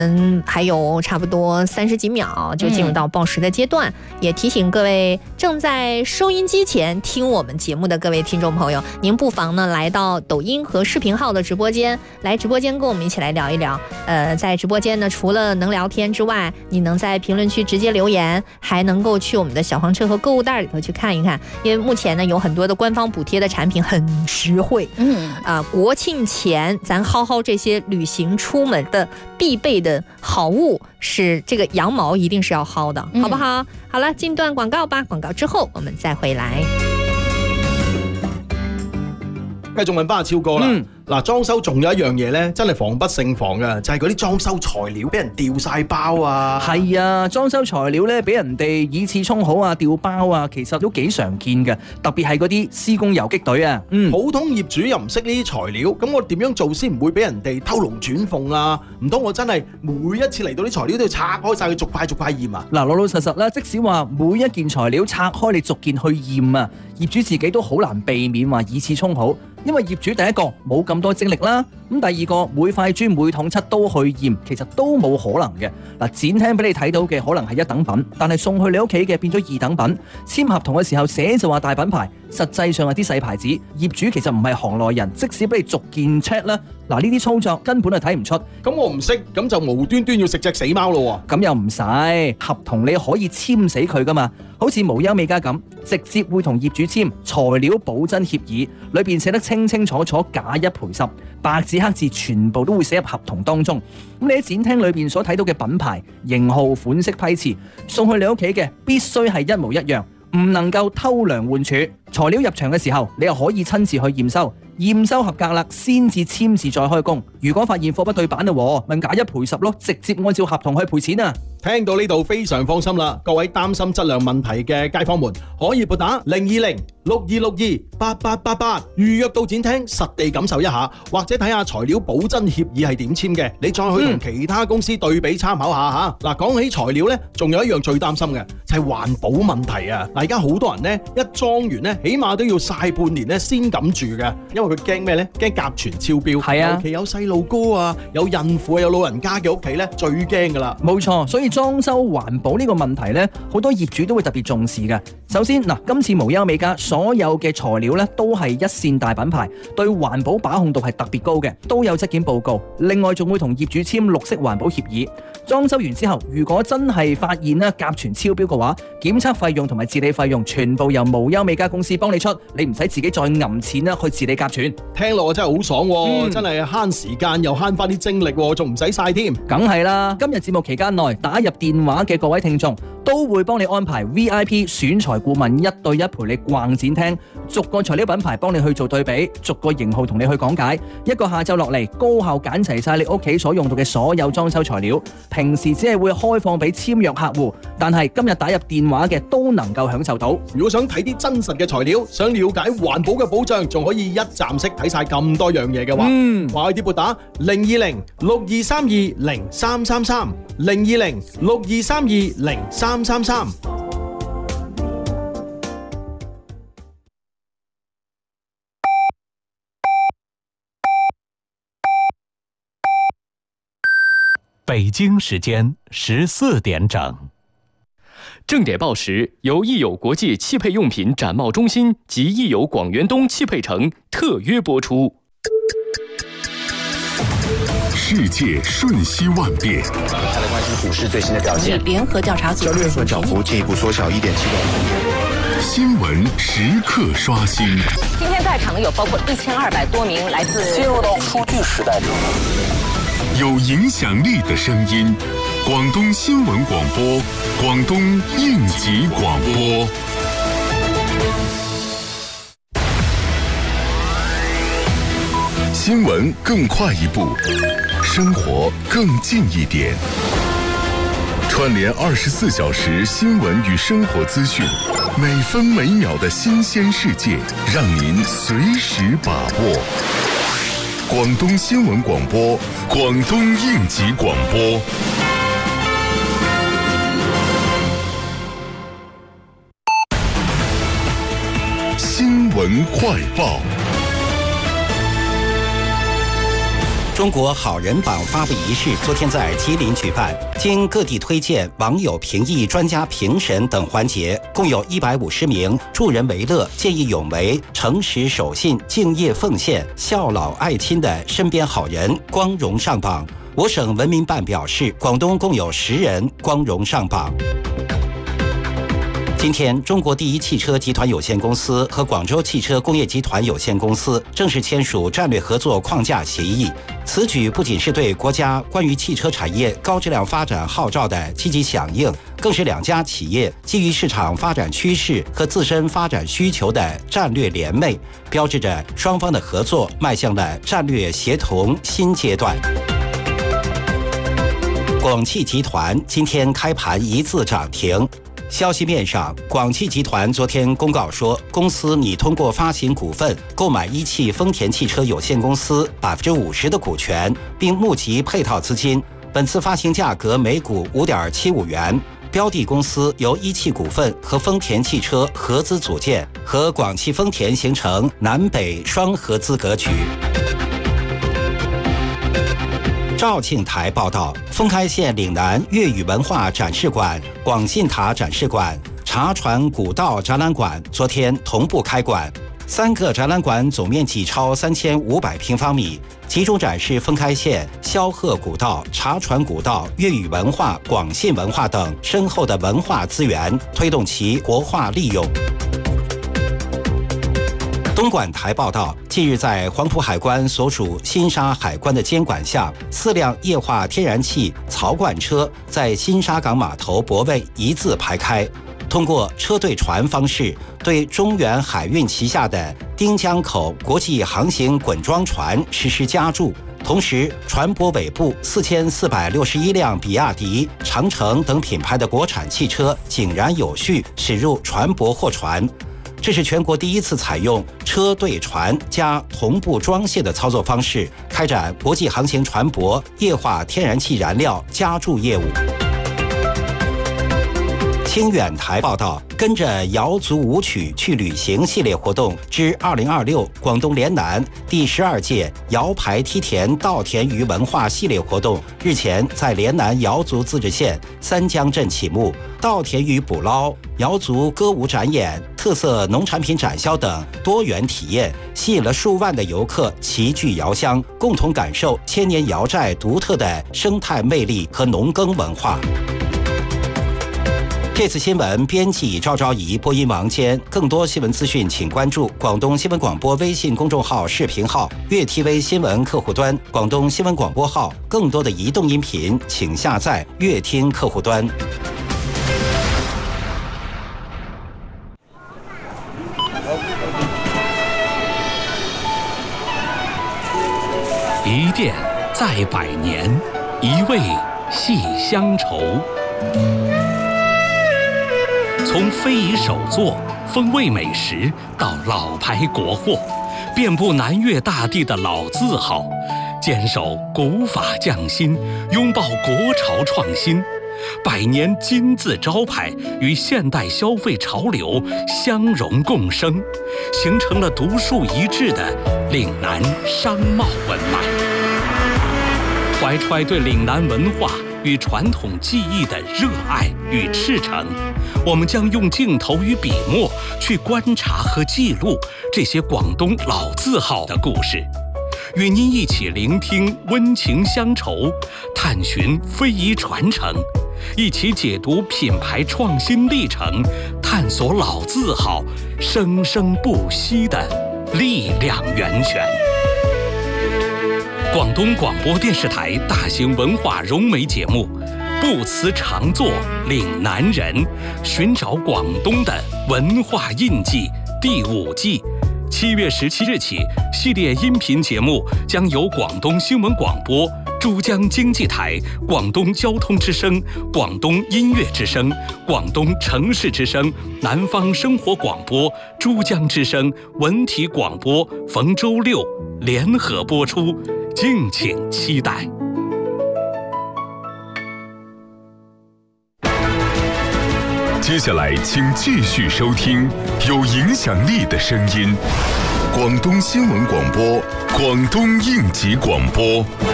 还有差不多30几秒就进入到报时的阶段，也提醒各位正在收音机前听我们节目的各位听众朋友，您不妨呢来到抖音和视频号的直播间，来直播间跟我们一起来聊一聊。在直播间呢，除了能聊天之外，你能在评论区直接留言，还能够去我们的小黄车和购物袋里头去看一看，因为目前呢有很多的官方补贴的产品很实惠。国庆前咱薅这些旅行出门的必备的好物，是这个羊毛一定是要薅的，好不好？好了，进段广告吧，广告之后我们再回来。 繼續問翻阿超哥啦。嗱，裝修仲有一樣嘢咧，真係防不勝防嘅，就係嗰啲裝修材料俾人掉晒包啊！ 係啊，裝修材料咧俾人哋以次充好啊、掉包啊，其實都幾常見嘅，特別係嗰啲施工游擊隊啊。 普通業主又唔識呢啲材料，咁我點樣做先唔會俾人哋偷龍轉鳳啊？唔通我真係每一次嚟到啲材料都要拆開晒佢，逐塊驗啊？ 嗱，老老實實啦，即使話每一件材料拆開你逐件去驗啊，業主自己都好難避免話以次充好。因為業主第一個冇咁多精力啦，咁第二個每塊磚每桶漆都去驗，其實都冇可能嘅。嗱，展廳俾你睇到嘅可能係一等品，但係送去你屋企嘅變咗二等品。簽合同嘅時候寫就話大品牌，實際上係啲細牌子。業主其實唔係行內人，即使俾你逐件 check 啦，嗱呢啲操作根本係睇唔出。 咁我唔識，咁就無端端要食隻死貓咯喎。 咁又唔使，合同你可以簽死佢噶嘛。好似無憂美家咁，直接會同業主簽材料保真協議，裏邊寫得清清楚楚，假一賠十，白紙黑字全部都會寫入合同當中。咁你喺展廳裏邊所睇到嘅品牌、型號、款式、批次，送去你屋企嘅必須係一模一樣，唔能夠偷梁換柱。材料入場嘅時候，你又可以親自去驗收，驗收合格啦，先至簽字再開工。如果發現貨不對版嘞，咪假一賠十咯，直接按照合同去賠錢啊！ 聽到呢度非常放心啦，各位擔心質量問題嘅街坊們，可以撥打020-6262-8888預約到展廳實地感受一下，或者睇下材料保真協議係點簽嘅，你再去同其他公司對比參考下嚇。嗱，講起材料呢，仲有一樣最擔心嘅就係環保問題啊！嗱，而家好多人呢，一裝完呢，起碼都要曬半年呢先敢住嘅，因為佢驚咩呢？驚甲醛超標。係啊，尤其有細路哥啊、有孕婦啊、有老人家嘅屋企呢，最驚噶啦。 冇錯，所以裝修環保呢個問題呢，好多業主都會特別重視嘅。首先嗱，今次無憂美家所有嘅材料呢，都係一線大品牌，對環保把控度係特別高嘅，都有質檢報告。另外仲會同業主簽綠色環保協議。裝修完之後，如果真係發現咧甲醛超標嘅話，檢測費用同埋治理費用全部由無憂美家公司幫你出，你唔使自己再揞錢啦去治理甲醛。 聽落真係好爽喎，真係慳時間又慳翻啲精力喎，仲唔使曬添。 梗係啦，今日節目期間內打入電話嘅各位聽眾，都會幫你安排 VIP 選材顧問1對1陪你逛展廳，逐個材料品牌幫你去做對比，逐個型號同你去講解。一個下晝落嚟，高效揀齊晒你屋企所用到嘅所有裝修材料。平時只係會開放俾簽約客戶，但係今日打入電話嘅都能夠享受到。 如果想睇啲真實嘅材料，想了解環保嘅保障，仲可以一站式睇晒咁多樣嘢嘅話，快啲撥打020-6232-0333 020-6232-0333。 北京时间14点整。 正点报时由益友国际汽配用品展贸中心及益友广元东汽配城特约播出。 世界瞬息万变， 再来关心股市最新的表现。 联合调查组交易日涨幅进一步缩小1.7%。 新闻时刻刷新。 今天在场的有包括1200多名来自进入到数据时代中。 有影响力的声音，广东新闻广播，广东应急广播。新闻更快一步，生活更近一点。串联24小时新闻与生活资讯，每分每秒的新鲜世界，让您随时把握。广东新闻广播，广东应急广播。新闻快报。 中国好人榜发布仪式昨天在吉林举办，经各地推荐、网友评议、专家评审等环节，共有150名助人为乐、见义勇为、诚实守信、敬业奉献、孝老爱亲的身边好人光荣上榜。我省文明办表示，广东共有10人光荣上榜。今天，中国第一汽车集团有限公司和广州汽车工业集团有限公司正式签署战略合作框架协议。此举不仅是对国家关于汽车产业高质量发展号召的积极响应，更是两家企业基于市场发展趋势和自身发展需求的战略联袂，标志着双方的合作迈向了战略协同新阶段。广汽集团今天开盘一字涨停。消息面上，广汽集团昨天公告说，公司拟通过发行股份购买一汽丰田汽车有限公司50%的股权，并募集配套资金。本次发行价格每股5.75元，标的公司由一汽股份和丰田汽车合资组建，和广汽丰田形成南北双合资格局。肇庆台报道，丰开县岭南粤语文化展示馆、广信塔展示馆、茶船古道展览馆昨天同步开馆，3个展览馆总面积超3500平方米，集中展示丰开县萧鹤古道、茶船古道、粤语文化、广信文化等深厚的文化资源，推动其国化利用。东莞台报道，近日在黄埔海关所属新沙海关的监管下，4辆液化天然气槽罐车在新沙港码头泊位一字排开，通过车对船方式对中远海运旗下的汀江口国际航行滚装船实施加注。同时，船舶尾部4461辆比亚迪、长城等品牌的国产汽车井然有序驶入船舶货船。这是全国第一次采用车对船加同步装卸的操作方式，开展国际航行船舶液化天然气燃料加注业务。清远台报道，跟着瑶族舞曲去旅行系列活动之2026广东联南第12届瑶牌梯田稻田鱼文化系列活动日前在联南瑶族自治县三江镇启幕，稻田鱼捕捞、瑶族歌舞展演、特色农产品展销等多元体验，吸引了数万的游客齐聚瑶乡，共同感受千年瑶寨独特的生态魅力和农耕文化。这次新闻编辑赵昭仪，播音王坚。更多新闻资讯，请关注广东新闻广播微信公众号、视频号、粤 TV 新闻客户端、广东新闻广播号。更多的移动音频，请下载粤听客户端。 一店在百年，一味系乡愁。从非遗手作、风味美食到老牌国货，遍布南粤大地的老字号，坚守古法匠心，拥抱国潮创新，百年金字招牌与现代消费潮流相融共生，形成了独树一帜的岭南商贸文脉。怀揣对岭南文化与传统技艺的热爱与赤诚，我们将用镜头与笔墨去观察和记录这些广东老字号的故事，与您一起聆听温情乡愁，探寻非遗传承，一起解读品牌创新历程，探索老字号生生不息的力量源泉。广东广播电视台大型文化融媒节目不辞常作岭南人，寻找广东的文化印记第5季7月17日起，系列音频节目将由广东新闻广播、珠江经济台、广东交通之声、广东音乐之声、广东城市之声、南方生活广播、珠江之声、文体广播逢周6联合播出，敬请期待。 接下来请继续收听有影响力的声音，广东新闻广播，广东应急广播。